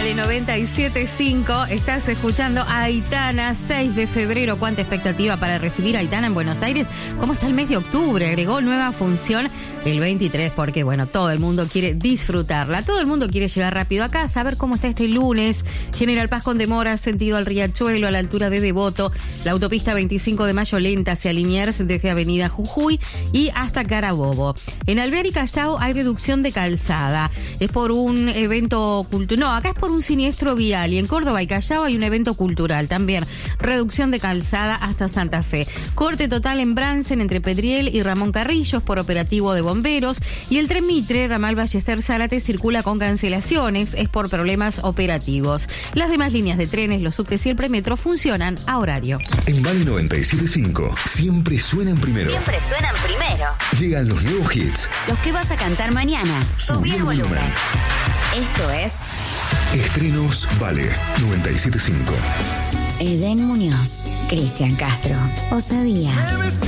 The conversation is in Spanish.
Vale 97.5, estás escuchando a Aitana, 6 de febrero. ¿Cuánta expectativa para recibir a Aitana en Buenos Aires? ¿Cómo está el mes de octubre? Agregó nueva función el 23 porque, bueno, todo el mundo quiere disfrutarla. Todo el mundo quiere llegar rápido a casa, a ver cómo está este lunes. General Paz con demora, sentido al Riachuelo, a la altura de Devoto. La autopista 25 de Mayo lenta hacia Liniers desde Avenida Jujuy y hasta Carabobo. En Alvear y Callao hay reducción de calzada. Es por un evento cultural. No, acá es por un siniestro vial. Y en Córdoba y Callao hay un evento cultural también. Reducción de calzada hasta Santa Fe. Corte total en Bransen entre Pedriel y Ramón Carrillos por operativo de bomberos. Y el tren Mitre, ramal Ballester Zárate, circula con cancelaciones. Es por problemas operativos. Las demás líneas de trenes, los subtes y el premetro funcionan a horario. En Vale 97.5 siempre suenan primero. Siempre suenan primero. Llegan los nuevos hits. Los que vas a cantar mañana. Subí el volumen. Esto es Estrenos Vale 97.5. Eden Muñoz, Cristian Castro, Osadía.